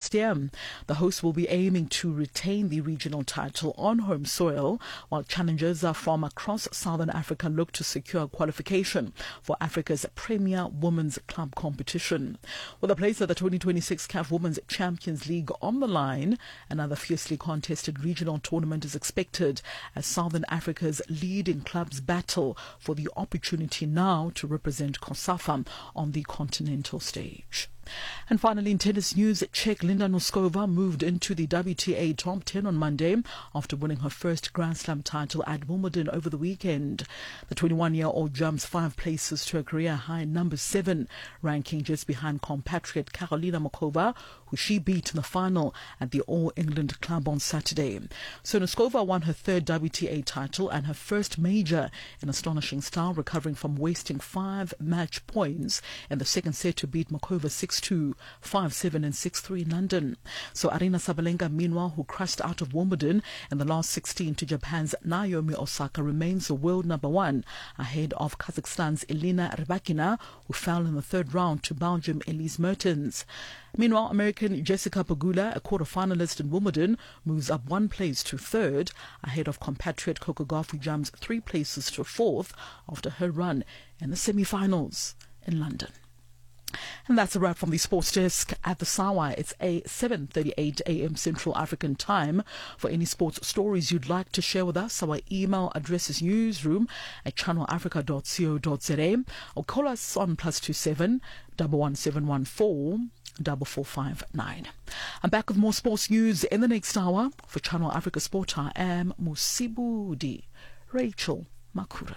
next year. The hosts will be aiming to retain the regional title on home soil, while challengers from across Southern Africa look to secure qualification for Africa's premier women's club competition. With a place at the 2026 CAF Women's Champions League on the line, another fiercely contested regional tournament is expected as Southern Africa's leading clubs battle for the opportunity now to represent COSAFA on the continental stage. And finally, in tennis news, Czech Linda Noskova moved into the WTA top 10 on Monday after winning her first Grand Slam title at Wimbledon over the weekend. The 21-year-old jumps 5 places to a career-high number 7, ranking just behind compatriot Karolina Muchova, who she beat in the final at the All England Club on Saturday. So Noskova won her 3rd WTA title and her first major in astonishing style, recovering from wasting 5 match points in the second set to beat Muchova 6-2, 5-7 and 6-3 in London. So Aryna Sabalenka, meanwhile, who crashed out of Wimbledon in the last 16 to Japan's Naomi Osaka, remains the world number 1, ahead of Kazakhstan's Elena Rybakina, who fell in the 3rd round to Belgium Elise Mertens. Meanwhile, American Jessica Pegula, a quarter-finalist in Wimbledon, moves up 1 place to 3rd, ahead of compatriot Coco Gauff, who jumps 3 places to 4th after her run in the semi-finals in London. And that's a wrap from the Sports Desk at the SAWA. It's 7:38 a.m. Central African Time. For any sports stories you'd like to share with us, our email address is newsroom@channelafrica.co.za, or call us on +27 11714 4459. I'm back with more sports news in the next hour. For Channel Africa Sport, I am Musibudi Rachel Makura.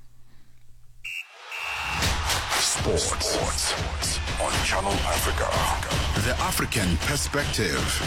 Sports on Channel Africa. The African Perspective.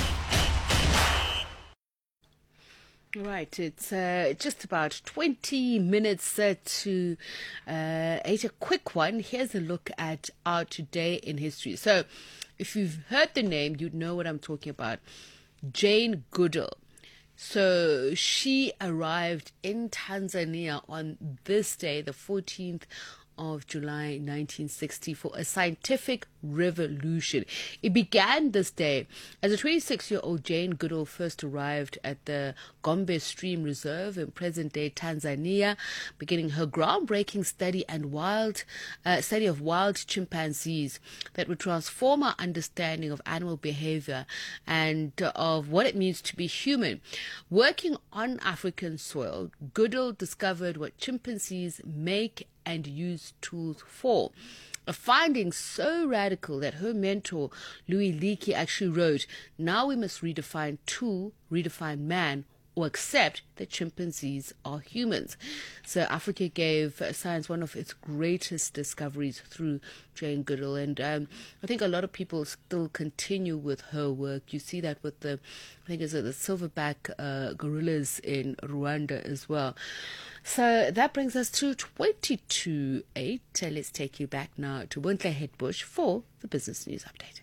Right, it's just about 20 minutes to 8. A quick one. Here's a look at our today in history. So, if you've heard the name, you'd know what I'm talking about. Jane Goodall. So she arrived in Tanzania on this day, the 14th of July 1960, for a scientific revolution. It began this day as a 26-year-old Jane Goodall first arrived at the Gombe Stream Reserve in present-day Tanzania, beginning her groundbreaking study of wild chimpanzees that would transform our understanding of animal behavior and of what it means to be human. Working on African soil, Goodall discovered what chimpanzees make and use tools for. A finding so radical that her mentor, Louis Leakey, actually wrote, "Now we must redefine man, or accept that chimpanzees are humans." So Africa gave science one of its greatest discoveries through Jane Goodall, and I think a lot of people still continue with her work. You see that with the silverback gorillas in Rwanda as well. So that brings us to 22:08. Let's take you back now to Wintle Headbush for the business news update.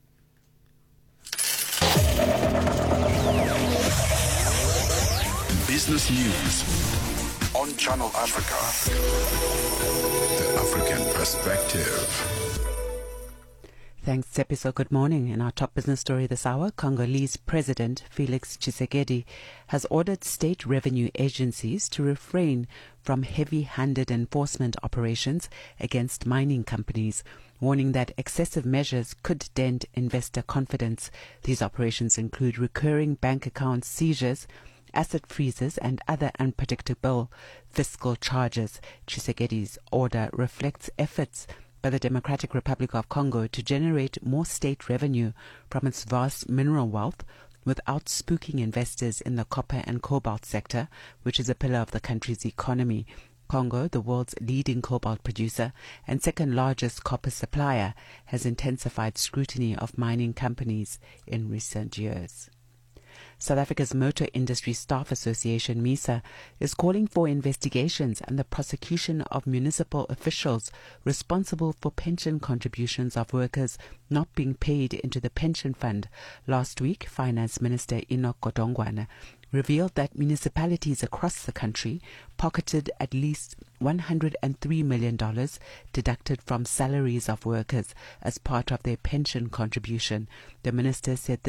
Business news on Channel Africa. The African Perspective. Thanks, Tsepiso. Good morning. In our top business story this hour, Congolese President Felix Tshisekedi has ordered state revenue agencies to refrain from heavy-handed enforcement operations against mining companies, warning that excessive measures could dent investor confidence. These operations include recurring bank account seizures, asset freezes and other unpredictable fiscal charges. Tshisekedi's order reflects efforts by the Democratic Republic of Congo to generate more state revenue from its vast mineral wealth without spooking investors in the copper and cobalt sector, which is a pillar of the country's economy. Congo, the world's leading cobalt producer and second largest copper supplier, has intensified scrutiny of mining companies in recent years. South Africa's Motor Industry Staff Association, MISA, is calling for investigations and the prosecution of municipal officials responsible for pension contributions of workers not being paid into the pension fund. Last week, Finance Minister Enoch Godongwana revealed that municipalities across the country pocketed at least $103 million deducted from salaries of workers as part of their pension contribution. The minister said